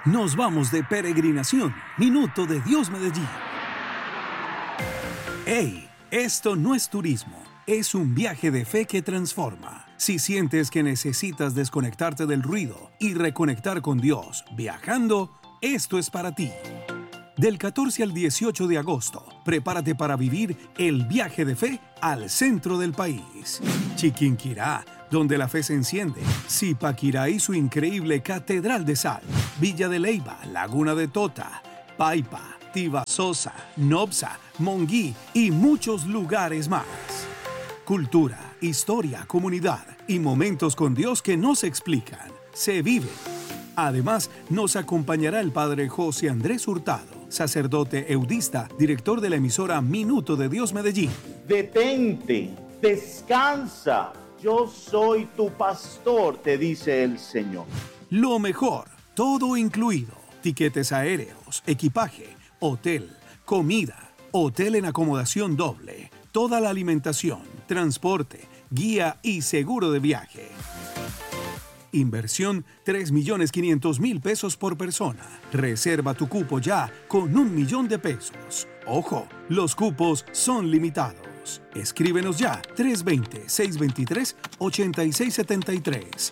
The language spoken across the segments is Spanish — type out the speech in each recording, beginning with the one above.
Nos vamos de peregrinación. Minuto de Dios Medellín. ¡Hey! Esto no es turismo. Es un viaje de fe que transforma. Si sientes que necesitas desconectarte del ruido y reconectar con Dios viajando, esto es para ti. Del 14 al 18 de agosto, prepárate para vivir el viaje de fe al centro del país. Chiquinquirá, donde la fe se enciende. Zipaquirá y su increíble Catedral de Sal. Villa de Leyva, Laguna de Tota, Paipa, Tibasosa, Nopsa, Monguí y muchos lugares más. Cultura, historia, comunidad y momentos con Dios que no se explican, se viven. Además, nos acompañará el padre José Andrés Hurtado, sacerdote eudista, director de la emisora Minuto de Dios Medellín. Detente, descansa, yo soy tu pastor, te dice el Señor. Lo mejor, todo incluido, tiquetes aéreos, equipaje, hotel, comida, hotel en acomodación doble, toda la alimentación, transporte, guía y seguro de viaje. Inversión 3.500.000 pesos por persona. Reserva tu cupo ya con 1.000.000 de pesos. Ojo, los cupos son limitados. Escríbenos ya 320-623-8673.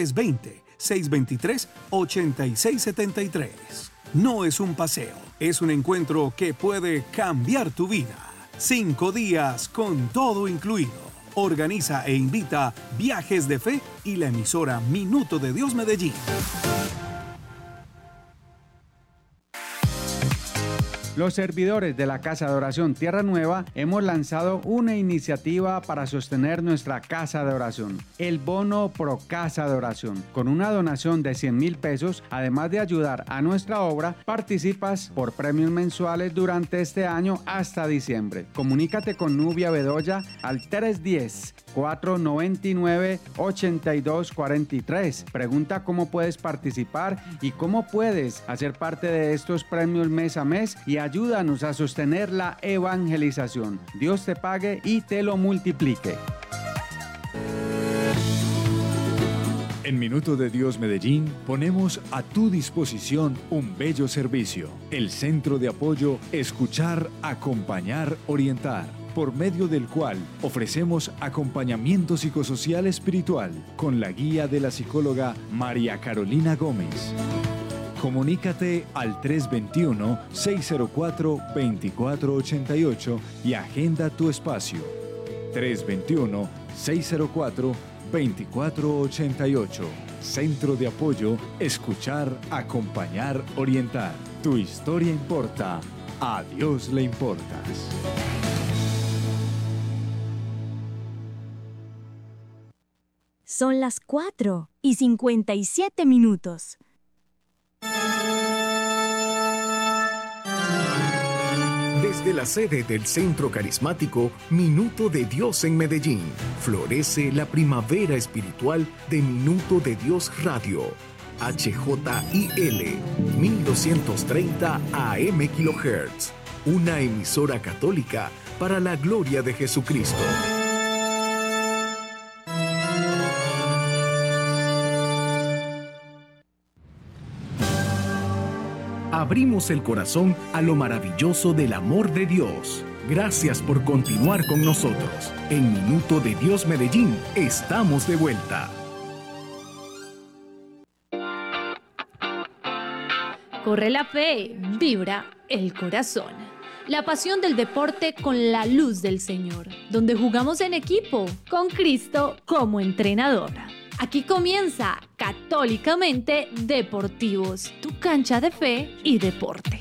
320-623-8673. No es un paseo, es un encuentro que puede cambiar tu vida. 5 días con todo incluido. Organiza e invita Viajes de Fe y la emisora Minuto de Dios Medellín. Los servidores de la Casa de Oración Tierra Nueva hemos lanzado una iniciativa para sostener nuestra Casa de Oración, el Bono Pro Casa de Oración. Con una donación de 100.000 pesos, además de ayudar a nuestra obra, participas por premios mensuales durante este año hasta diciembre. Comunícate con Nubia Bedoya al 310-499-8243. Pregunta cómo puedes participar y cómo puedes hacer parte de estos premios mes a mes y ayúdanos a sostener la evangelización. Dios te pague y te lo multiplique. En Minuto de Dios Medellín ponemos a tu disposición un bello servicio. El Centro de Apoyo Escuchar, Acompañar, Orientar, por medio del cual ofrecemos acompañamiento psicosocial espiritual con la guía de la psicóloga María Carolina Gómez. Comunícate al 321-604-2488 y agenda tu espacio. 321-604-2488. Centro de Apoyo Escuchar, Acompañar, Orientar. Tu historia importa. A Dios le importas. Son las 4:57. Desde la sede del Centro Carismático Minuto de Dios en Medellín, florece la primavera espiritual de Minuto de Dios Radio. HJIL 1230 AM kHz, una emisora católica para la gloria de Jesucristo. Abrimos el corazón a lo maravilloso del amor de Dios. Gracias por continuar con nosotros. En Minuto de Dios Medellín, estamos de vuelta. Corre la fe, vibra el corazón. La pasión del deporte con la luz del Señor, donde jugamos en equipo, con Cristo como entrenador. Aquí comienza Católicamente Deportivos, tu cancha de fe y deporte.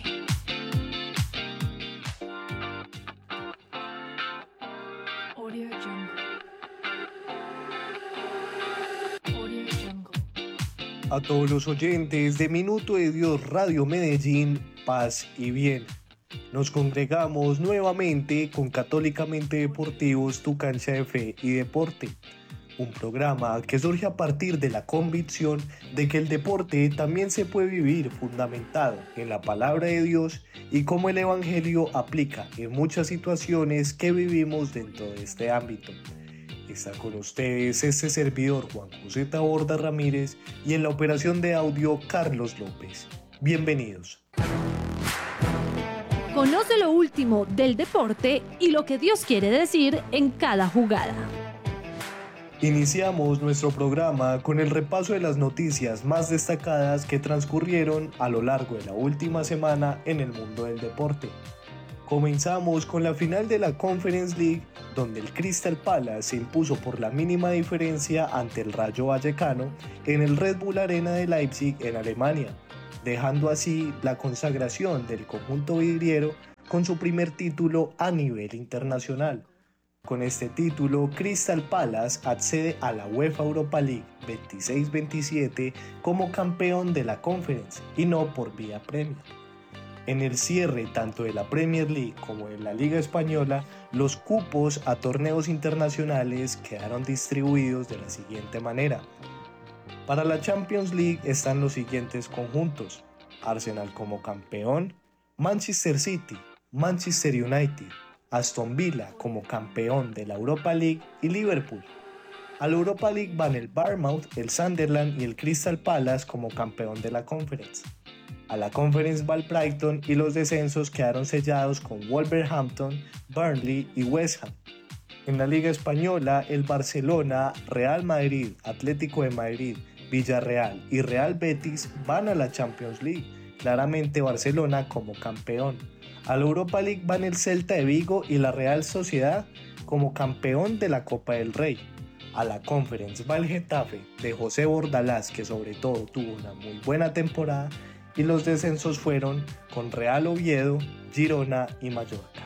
A todos los oyentes de Minuto de Dios Radio Medellín, paz y bien. Nos congregamos nuevamente con Católicamente Deportivos, tu cancha de fe y deporte. Un programa que surge a partir de la convicción de que el deporte también se puede vivir fundamentado en la palabra de Dios y cómo el Evangelio aplica en muchas situaciones que vivimos dentro de este ámbito. Está con ustedes este servidor Juan José Taborda Ramírez y en la operación de audio Carlos López. Bienvenidos. Conoce lo último del deporte y lo que Dios quiere decir en cada jugada. Iniciamos nuestro programa con el repaso de las noticias más destacadas que transcurrieron a lo largo de la última semana en el mundo del deporte. Comenzamos con la final de la Conference League, donde el Crystal Palace se impuso por la mínima diferencia ante el Rayo Vallecano en el Red Bull Arena de Leipzig en Alemania, dejando así la consagración del conjunto vidriero con su primer título a nivel internacional. Con este título, Crystal Palace accede a la UEFA Europa League 26-27 como campeón de la Conference y no por vía Premier. En el cierre tanto de la Premier League como de la Liga Española, los cupos a torneos internacionales quedaron distribuidos de la siguiente manera. Para la Champions League están los siguientes conjuntos: Arsenal como campeón, Manchester City, Manchester United, Aston Villa como campeón de la Europa League y Liverpool. A la Europa League van el Bournemouth, el Sunderland y el Crystal Palace como campeón de la Conference. A la Conference va el Brighton y los descensos quedaron sellados con Wolverhampton, Burnley y West Ham. En la Liga Española, el Barcelona, Real Madrid, Atlético de Madrid, Villarreal y Real Betis van a la Champions League, claramente Barcelona como campeón. A la Europa League van el Celta de Vigo y la Real Sociedad como campeón de la Copa del Rey. A la Conference va el Getafe de José Bordalás, que sobre todo tuvo una muy buena temporada, y los descensos fueron con Real Oviedo, Girona y Mallorca.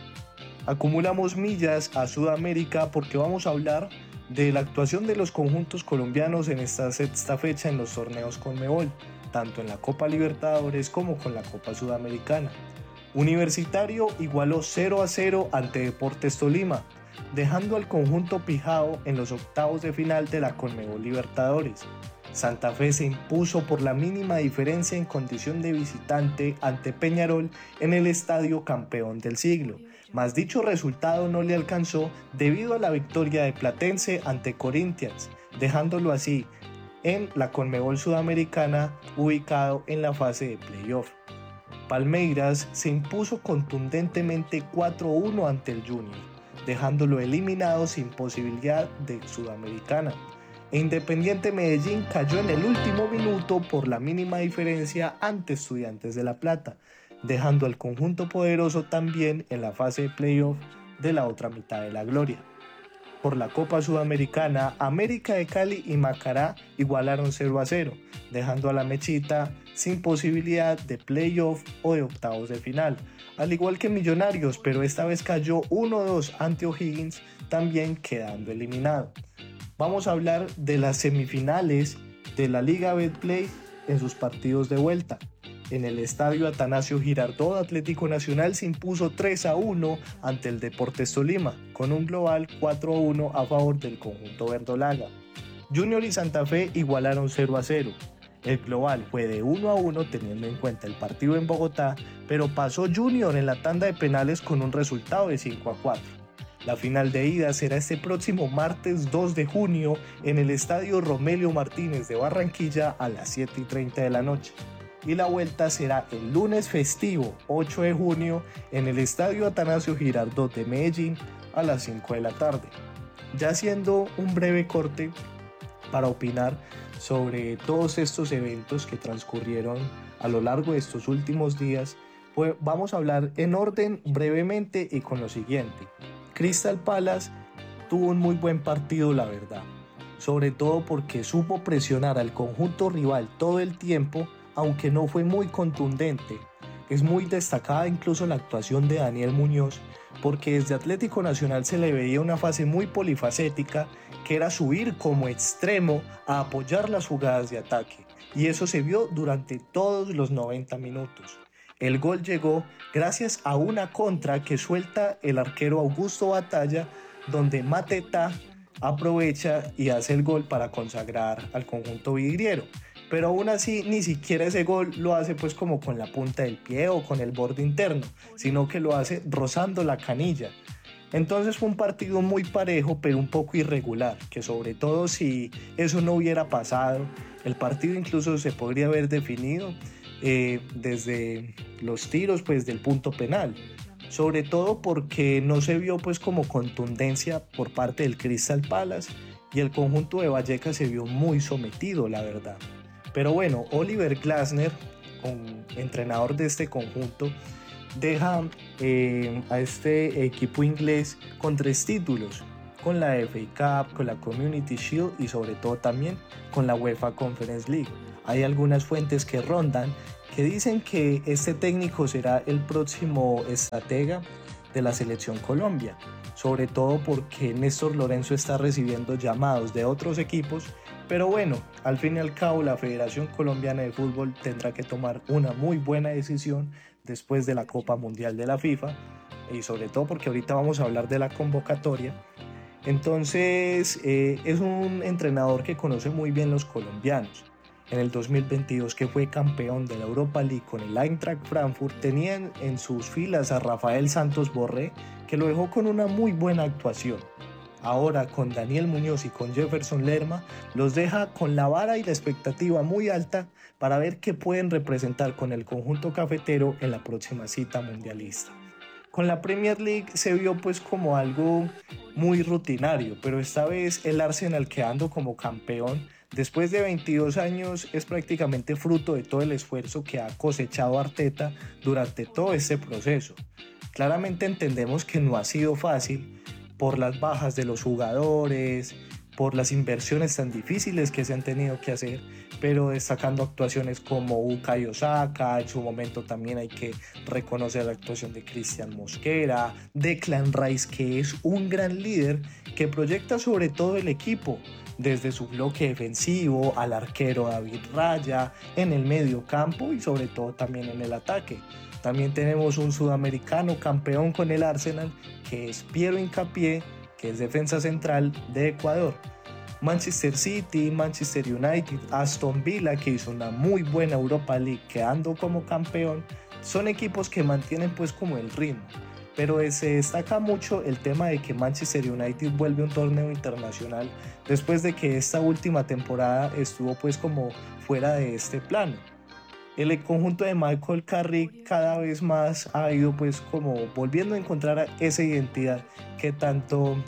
Acumulamos millas a Sudamérica porque vamos a hablar de la actuación de los conjuntos colombianos en esta sexta fecha en los torneos Conmebol, tanto en la Copa Libertadores como con la Copa Sudamericana. Universitario igualó 0-0 ante Deportes Tolima, dejando al conjunto pijao en los octavos de final de la Conmebol Libertadores. Santa Fe se impuso por la mínima diferencia en condición de visitante ante Peñarol en el estadio campeón del siglo, mas dicho resultado no le alcanzó debido a la victoria de Platense ante Corinthians, dejándolo así en la Conmebol Sudamericana ubicado en la fase de playoff. Palmeiras se impuso contundentemente 4-1 ante el Junior, dejándolo eliminado sin posibilidad de Sudamericana. E Independiente Medellín cayó en el último minuto por la mínima diferencia ante Estudiantes de La Plata, dejando al conjunto poderoso también en la fase de playoff de la otra mitad de la gloria. Por la Copa Sudamericana, América de Cali y Macará igualaron 0-0, dejando a la Mechita sin posibilidad de playoff o de octavos de final, al igual que Millonarios, pero esta vez cayó 1-2 ante O'Higgins, también quedando eliminado. Vamos a hablar de las semifinales de la Liga Betplay en sus partidos de vuelta. En el estadio Atanasio Girardot, Atlético Nacional se impuso 3-1 ante el Deportes Tolima, con un global 4-1 a favor del conjunto verdolaga. Junior y Santa Fe igualaron 0-0. El global fue de 1-1 teniendo en cuenta el partido en Bogotá, pero pasó Junior en la tanda de penales con un resultado de 5-4. La final de ida será este próximo martes 2 de junio en el estadio Romelio Martínez de Barranquilla a las 7:30 de la noche. Y la vuelta será el lunes festivo 8 de junio en el estadio Atanasio Girardot de Medellín a las 5 de la tarde. Ya haciendo un breve corte para opinar sobre todos estos eventos que transcurrieron a lo largo de estos últimos días, pues vamos a hablar en orden brevemente y con lo siguiente. Crystal Palace tuvo un muy buen partido, la verdad, sobre todo porque supo presionar al conjunto rival todo el tiempo, aunque no fue muy contundente. Es muy destacada incluso la actuación de Daniel Muñoz, porque desde Atlético Nacional se le veía una fase muy polifacética, que era subir como extremo a apoyar las jugadas de ataque, y eso se vio durante todos los 90 minutos. El gol llegó gracias a una contra que suelta el arquero Augusto Batalla, donde Mateta aprovecha y hace el gol para consagrar al conjunto vidriero. Pero aún así ni siquiera ese gol lo hace pues como con la punta del pie o con el borde interno, sino que lo hace rozando la canilla. Entonces fue un partido muy parejo pero un poco irregular, que sobre todo si eso no hubiera pasado, el partido incluso se podría haber definido desde los tiros pues del punto penal, sobre todo porque no se vio pues como contundencia por parte del Crystal Palace y el conjunto de Vallecas se vio muy sometido, la verdad. Pero bueno, Oliver Glasner, entrenador de este conjunto, deja a este equipo inglés con 3 títulos, con la FA Cup, con la Community Shield y sobre todo también con la UEFA Conference League. Hay algunas fuentes que rondan que dicen que este técnico será el próximo estratega de la selección Colombia, sobre todo porque Néstor Lorenzo está recibiendo llamados de otros equipos, pero bueno, al fin y al cabo la Federación Colombiana de Fútbol tendrá que tomar una muy buena decisión después de la Copa Mundial de la FIFA y sobre todo porque ahorita vamos a hablar de la convocatoria. Entonces es un entrenador que conoce muy bien los colombianos. En el 2022, que fue campeón de la Europa League con el Eintracht Frankfurt, tenían en sus filas a Rafael Santos Borré, que lo dejó con una muy buena actuación. Ahora con Daniel Muñoz y con Jefferson Lerma los deja con la vara y la expectativa muy alta para ver qué pueden representar con el conjunto cafetero en la próxima cita mundialista. Con la Premier League se vio pues como algo muy rutinario, pero esta vez el Arsenal, quedando como campeón después de 22 años, es prácticamente fruto de todo el esfuerzo que ha cosechado Arteta durante todo este proceso. Claramente entendemos que no ha sido fácil por las bajas de los jugadores, por las inversiones tan difíciles que se han tenido que hacer, pero destacando actuaciones como Bukayo Saka. En su momento también hay que reconocer la actuación de Cristian Mosquera, Declan Rice, que es un gran líder que proyecta sobre todo el equipo, desde su bloque defensivo al arquero David Raya, en el medio campo y sobre todo también en el ataque. También tenemos un sudamericano campeón con el Arsenal, que es Piero Hincapié, que es defensa central de Ecuador. Manchester City, Manchester United, Aston Villa, que hizo una muy buena Europa League quedando como campeón, son equipos que mantienen pues como el ritmo. Pero se destaca mucho el tema de que Manchester United vuelve a un torneo internacional después de que esta última temporada estuvo pues como fuera de este plano. El conjunto de Michael Carrick cada vez más ha ido pues como volviendo a encontrar esa identidad que tanto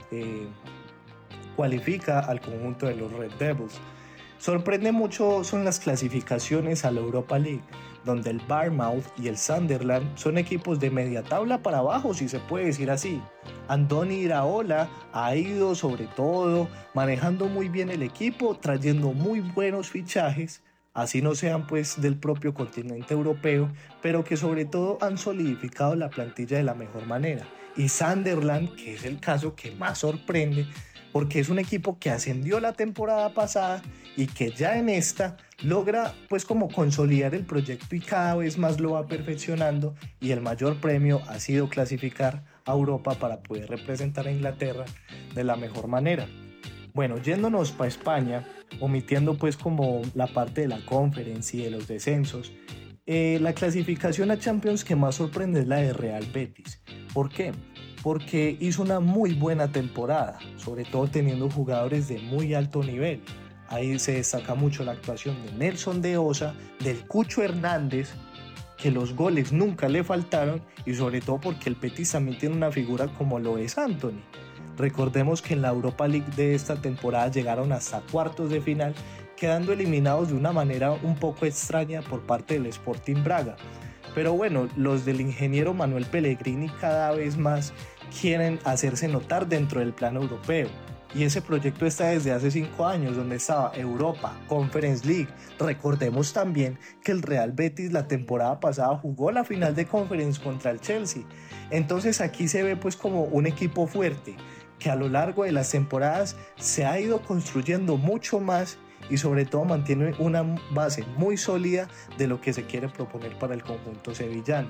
cualifica al conjunto de los Red Devils. Sorprende mucho son las clasificaciones a la Europa League, donde el Bournemouth y el Sunderland son equipos de media tabla para abajo, si se puede decir así. Andoni Iraola ha ido sobre todo manejando muy bien el equipo, trayendo muy buenos fichajes, así no sean pues del propio continente europeo, pero que sobre todo han solidificado la plantilla de la mejor manera. Y Sunderland, que es el caso que más sorprende, porque es un equipo que ascendió la temporada pasada y que ya en esta logra pues como consolidar el proyecto y cada vez más lo va perfeccionando, y el mayor premio ha sido clasificar a Europa para poder representar a Inglaterra de la mejor manera. Bueno, yéndonos para España, omitiendo pues como la parte de la Conference y de los descensos, la clasificación a Champions que más sorprende es la de Real Betis. ¿Por qué? Porque hizo una muy buena temporada, sobre todo teniendo jugadores de muy alto nivel. Ahí se destaca mucho la actuación de Nelson de Osa, del Cucho Hernández, que los goles nunca le faltaron, y sobre todo porque el Betis también tiene una figura como lo es Anthony. Recordemos que en la Europa League de esta temporada llegaron hasta cuartos de final, quedando eliminados de una manera un poco extraña por parte del Sporting Braga. Pero bueno, los del ingeniero Manuel Pellegrini cada vez más quieren hacerse notar dentro del plano europeo. Y ese proyecto está desde hace 5 años, donde estaba Europa, Conference League. Recordemos también que el Real Betis la temporada pasada jugó la final de Conference contra el Chelsea. Entonces aquí se ve pues como un equipo fuerte, que a lo largo de las temporadas se ha ido construyendo mucho más y sobre todo mantiene una base muy sólida de lo que se quiere proponer para el conjunto sevillano.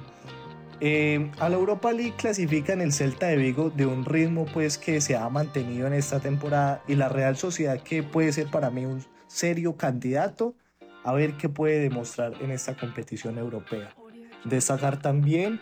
A la Europa League clasifican el Celta de Vigo de un ritmo pues que se ha mantenido en esta temporada, y la Real Sociedad, que puede ser para mí un serio candidato a ver qué puede demostrar en esta competición europea. Destacar también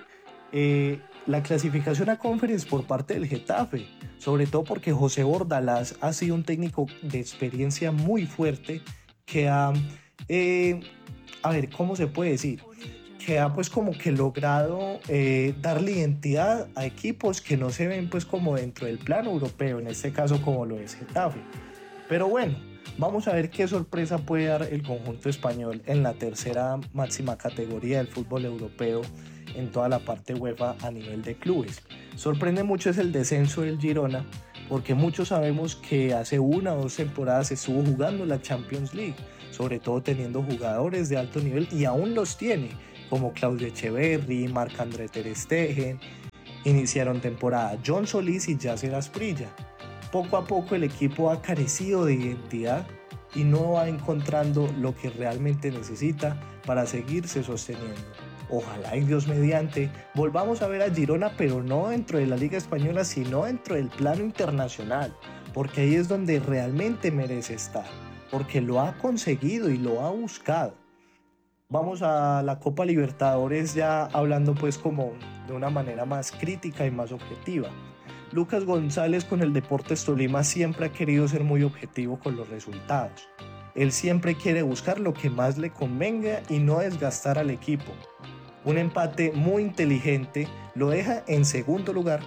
la clasificación a Conference por parte del Getafe, sobre todo porque José Bordalás ha sido un técnico de experiencia muy fuerte que ha A ver, ¿cómo se puede decir? Que ha pues como que logrado darle identidad a equipos que no se ven pues como dentro del plano europeo, en este caso como lo es Getafe. Pero bueno, vamos a ver qué sorpresa puede dar el conjunto español en la tercera máxima categoría del fútbol europeo en toda la parte UEFA a nivel de clubes. Sorprende mucho es el descenso del Girona, porque muchos sabemos que hace 1 o 2 temporadas estuvo jugando la Champions League, sobre todo teniendo jugadores de alto nivel, y aún los tiene, como Claudio Echeverri, Marc-André ter Stegen. Iniciaron temporada John Solís y Yasser Asprilla. Poco a poco el equipo ha carecido de identidad y no va encontrando lo que realmente necesita para seguirse sosteniendo. Ojalá y Dios mediante volvamos a ver a Girona, pero no dentro de la Liga Española, sino dentro del plano internacional, porque ahí es donde realmente merece estar, porque lo ha conseguido y lo ha buscado. Vamos a la Copa Libertadores ya hablando pues como de una manera más crítica y más objetiva. Lucas González con el Deportes Tolima siempre ha querido ser muy objetivo con los resultados. Él siempre quiere buscar lo que más le convenga y no desgastar al equipo. Un empate muy inteligente lo deja en segundo lugar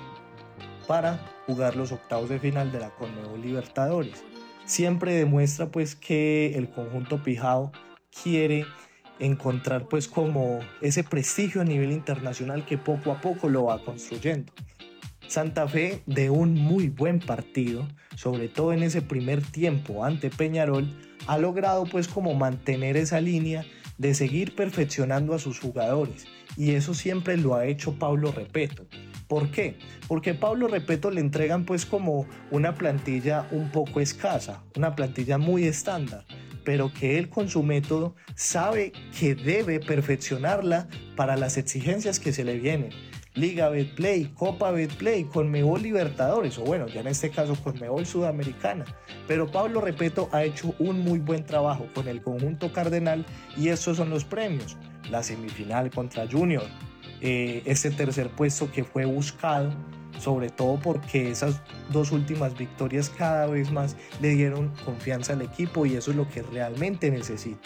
para jugar los octavos de final de la Conmebol Libertadores. Siempre demuestra pues que el conjunto pijao quiere encontrar pues como ese prestigio a nivel internacional que poco a poco lo va construyendo. Santa Fe, de un muy buen partido, sobre todo en ese primer tiempo ante Peñarol, ha logrado pues como mantener esa línea de seguir perfeccionando a sus jugadores, y eso siempre lo ha hecho Pablo Repeto. ¿Por qué? Porque a Pablo Repeto le entregan pues como una plantilla un poco escasa, una plantilla muy estándar, pero que él con su método sabe que debe perfeccionarla para las exigencias que se le vienen. Liga Betplay, Copa Betplay, Conmebol Libertadores, o bueno, ya en este caso Conmebol Sudamericana. Pero Pablo Repeto ha hecho un muy buen trabajo con el conjunto cardenal y estos son los premios. La semifinal contra Junior, este tercer puesto que fue buscado, sobre todo porque esas 2 últimas victorias cada vez más le dieron confianza al equipo y eso es lo que realmente necesita.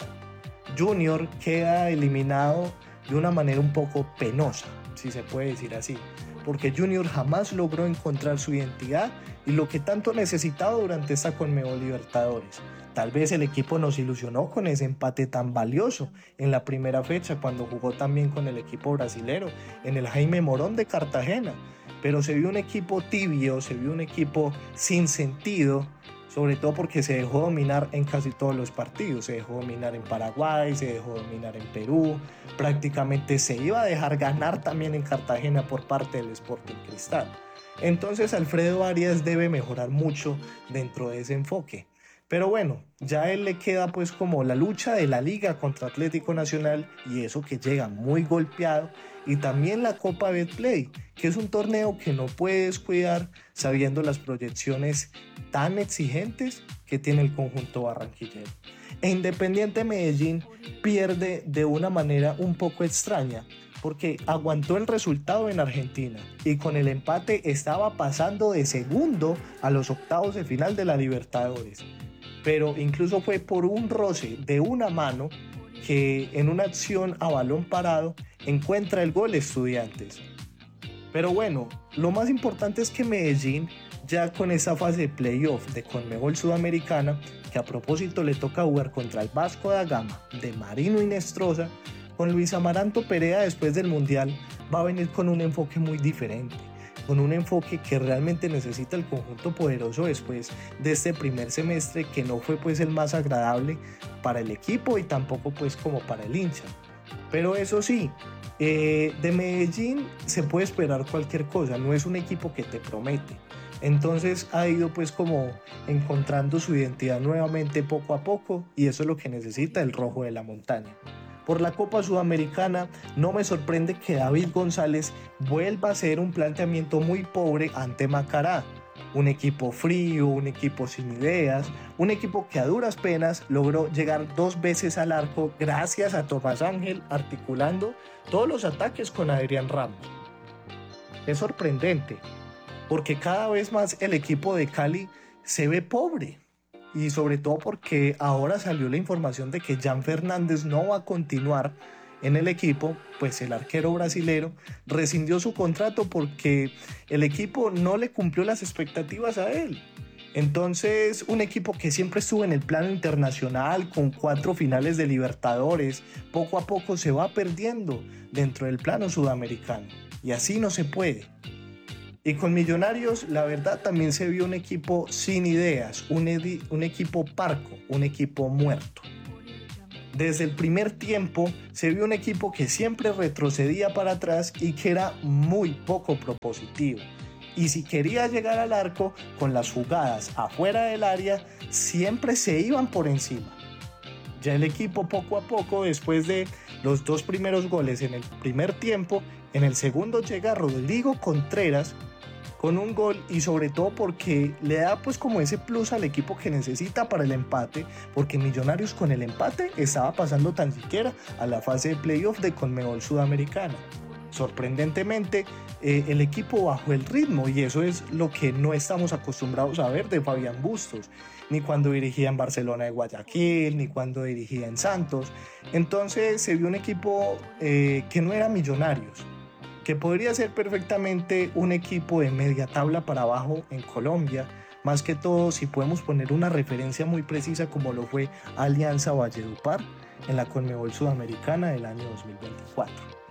Junior queda eliminado de una manera un poco penosa, si se puede decir así, porque Junior jamás logró encontrar su identidad y lo que tanto necesitaba durante esta Conmebol Libertadores. Tal vez el equipo nos ilusionó con ese empate tan valioso en la primera fecha cuando jugó también con el equipo brasilero en el Jaime Morón de Cartagena, pero se vio un equipo tibio, se vio un equipo sin sentido, sobre todo porque se dejó dominar en casi todos los partidos. Se dejó dominar en Paraguay, se dejó dominar en Perú, prácticamente se iba a dejar ganar también en Cartagena por parte del Sporting Cristal. Entonces Alfredo Arias debe mejorar mucho dentro de ese enfoque. Pero bueno, ya a él le queda pues como la lucha de la Liga contra Atlético Nacional y eso que llega muy golpeado, y también la Copa Betplay, que es un torneo que no puede descuidar sabiendo las proyecciones tan exigentes que tiene el conjunto barranquillero. E Independiente Medellín pierde de una manera un poco extraña, porque aguantó el resultado en Argentina y con el empate estaba pasando de segundo a los octavos de final de la Libertadores. Pero incluso fue por un roce de una mano que en una acción a balón parado encuentra el gol Estudiantes. Pero bueno, lo más importante es que Medellín, ya con esa fase de playoff de Conmebol Sudamericana, que a propósito le toca jugar contra el Vasco da Gama de Marino Inestrosa, con Luis Amaranto Perea después del Mundial va a venir con un enfoque muy diferente, con un enfoque que realmente necesita el conjunto poderoso después de este primer semestre que no fue pues el más agradable para el equipo y tampoco pues como para el hincha. Pero eso sí, de Medellín se puede esperar cualquier cosa, no es un equipo que te promete. Entonces ha ido pues como encontrando su identidad nuevamente poco a poco y eso es lo que necesita el rojo de la montaña. Por la Copa Sudamericana no me sorprende que David González vuelva a hacer un planteamiento muy pobre ante Macará. Un equipo frío, un equipo sin ideas, un equipo que a duras penas logró llegar 2 veces al arco gracias a Tomás Ángel articulando todos los ataques con Adrián Ramos. Es sorprendente porque cada vez más el equipo de Cali se ve pobre. y sobre todo porque ahora salió la información de que Jan Fernández no va a continuar en el equipo, pues el arquero brasilero rescindió su contrato porque el equipo no le cumplió las expectativas a él. Entonces, un equipo que siempre estuvo en el plano internacional con 4 finales de Libertadores, poco a poco se va perdiendo dentro del plano sudamericano. Y así no se puede. Y con Millonarios, la verdad, también se vio un equipo sin ideas, un equipo parco, un equipo muerto. Desde el primer tiempo se vio un equipo que siempre retrocedía para atrás y que era muy poco propositivo. Y si quería llegar al arco, con las jugadas afuera del área, siempre se iban por encima. Ya el equipo poco a poco, después de los 2 primeros goles en el primer tiempo, en el segundo llega Rodrigo Contreras con un gol, y sobre todo porque le da pues como ese plus al equipo que necesita para el empate, porque Millonarios con el empate estaba pasando tan siquiera a la fase de playoff de Conmebol Sudamericana. Sorprendentemente, el equipo bajó el ritmo, y eso es lo que no estamos acostumbrados a ver de Fabián Bustos, ni cuando dirigía en Barcelona de Guayaquil, ni cuando dirigía en Santos. Entonces se vio un equipo que no era Millonarios, que podría ser perfectamente un equipo de media tabla para abajo en Colombia, más que todo si podemos poner una referencia muy precisa como lo fue Alianza Valledupar en la Conmebol Sudamericana del año 2024.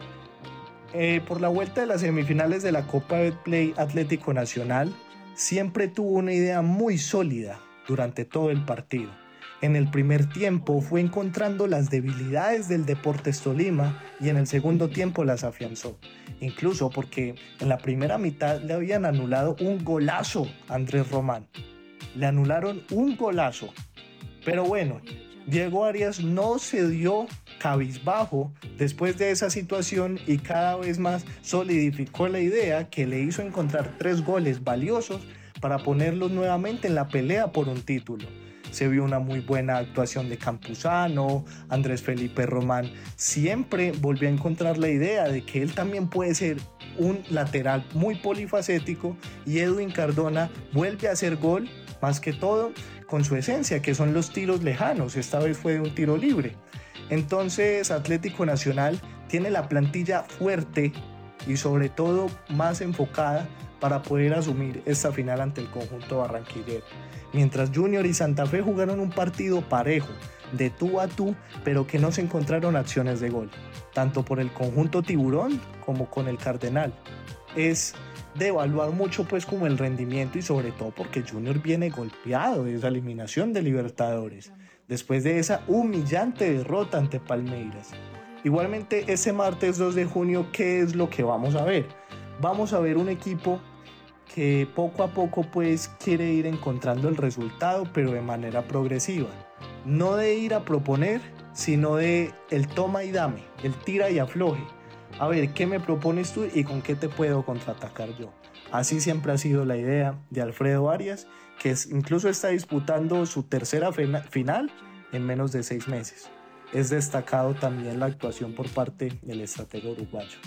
Por la vuelta de las semifinales de la Copa Betplay Atlético Nacional, siempre tuvo una idea muy sólida durante todo el partido. En el primer tiempo fue encontrando las debilidades del Deportes Tolima y en el segundo tiempo las afianzó. Incluso porque en la primera mitad le habían anulado un golazo a Andrés Román. Le anularon un golazo. Pero bueno, Diego Arias no se dio cabizbajo después de esa situación y cada vez más solidificó la idea que le hizo encontrar 3 goles valiosos para ponerlos nuevamente en la pelea por un título. Se vio una muy buena actuación de Campuzano. Andrés Felipe Román siempre volvió a encontrar la idea de que él también puede ser un lateral muy polifacético, y Edwin Cardona vuelve a hacer gol, más que todo con su esencia, que son los tiros lejanos. Esta vez fue de un tiro libre. Entonces Atlético Nacional tiene la plantilla fuerte y sobre todo más enfocada para poder asumir esta final ante el conjunto barranquillero. Mientras Junior y Santa Fe jugaron un partido parejo, de tú a tú, pero que no se encontraron acciones de gol, tanto por el conjunto tiburón como con el Cardenal. Es de evaluar mucho pues como el rendimiento, y sobre todo porque Junior viene golpeado de esa eliminación de Libertadores, después de esa humillante derrota ante Palmeiras. Igualmente, ese martes 2 de junio, ¿qué es lo que vamos a ver? Vamos a ver un equipo que poco a poco pues quiere ir encontrando el resultado, pero de manera progresiva. No de ir a proponer, sino de el toma y dame, el tira y afloje. A ver, ¿qué me propones tú y con qué te puedo contraatacar yo? Así siempre ha sido la idea de Alfredo Arias, que incluso está disputando su tercera final en menos de 6 meses. Es destacado también la actuación por parte del estratega uruguayo.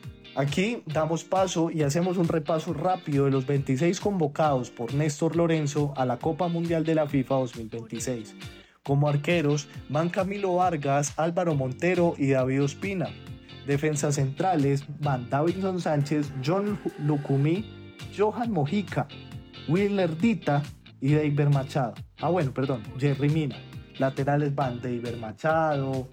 Aquí damos paso y hacemos un repaso rápido de los 26 convocados por Néstor Lorenzo a la Copa Mundial de la FIFA 2026. Como arqueros van Camilo Vargas, Álvaro Montero y David Ospina. Defensas centrales van Davinson Sánchez, John Lucumí, Johan Mojica, Willer Dita y Deiber Machado. Jerry Mina. Laterales van Deiber Machado,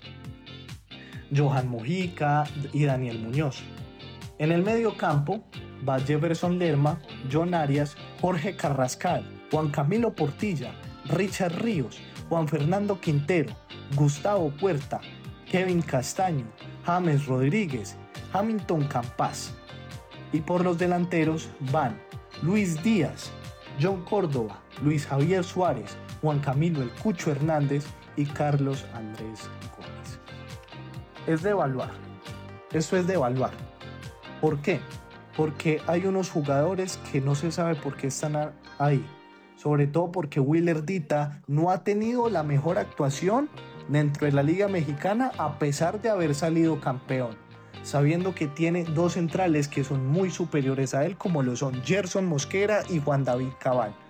Johan Mojica y Daniel Muñoz. En el medio campo va Jefferson Lerma, John Arias, Jorge Carrascal, Juan Camilo Portilla, Richard Ríos, Juan Fernando Quintero, Gustavo Puerta, Kevin Castaño, James Rodríguez, Hamilton Campas. Y por los delanteros van Luis Díaz, John Córdoba, Luis Javier Suárez, Juan Camilo El Cucho Hernández y Carlos Andrés Gómez. Es de evaluar. Esto es de evaluar. ¿Por qué? Porque hay unos jugadores que no se sabe por qué están ahí. Sobre todo porque Willer Dita no ha tenido la mejor actuación dentro de la Liga Mexicana a pesar de haber salido campeón, sabiendo que tiene 2 centrales que son muy superiores a él, como lo son Gerson Mosquera y Juan David Cabal.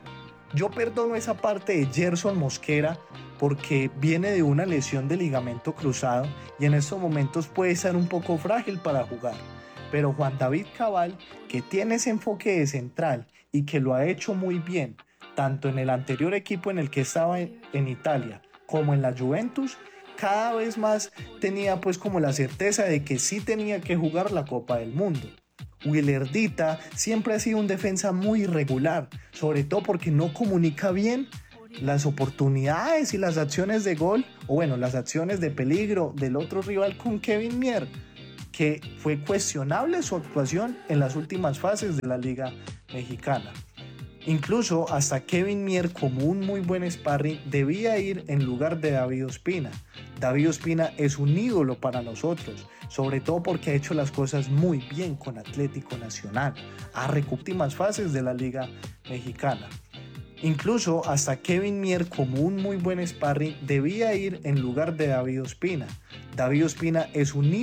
Yo perdono esa parte de Gerson Mosquera porque viene de una lesión de ligamento cruzado y en estos momentos puede ser un poco frágil para jugar. Pero Juan David Cabal, que tiene ese enfoque de central y que lo ha hecho muy bien, tanto en el anterior equipo en el que estaba en Italia como en la Juventus, cada vez más tenía pues como la certeza de que sí tenía que jugar la Copa del Mundo. Willardita siempre ha sido un defensa muy irregular, sobre todo porque no comunica bien las oportunidades y las acciones de gol, o bueno, las acciones de peligro del otro rival con Kevin Mier, que fue cuestionable su actuación en las últimas fases de la Liga Mexicana. Incluso hasta Kevin Mier, como un muy buen sparring, debía ir en lugar de David Ospina. David Ospina es un ídolo para nosotros, sobre todo porque ha hecho las cosas muy bien con Atlético Nacional, a últimas fases de la Liga Mexicana. Incluso hasta Kevin Mier, como un muy buen sparring, debía ir en lugar de David Ospina. David Ospina es un ídolo